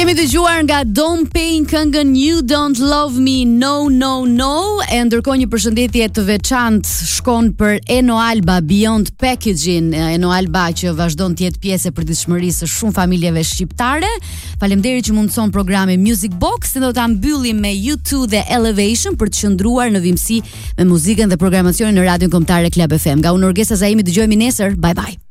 Kemi dëgjuar nga Dom Payne këngën You Don't Love Me No No No, e ndërkohë një përshëndetje të veçantë shkon për Eno Alba Beyond Packaging, Eno Alba që vazhdon të jetë pjesë e përditshmërisë së shumë familjeve shqiptare. Faleminderit që mundson programi Music Box, ne do ta mbyllim me U2 dhe Elevation për të qëndruar në vimësi me muzikën dhe programacionin në Radion Kombëtare Club FM. Nga unë Orgesa Zaimi, dëgjojmë nesër. Bye bye.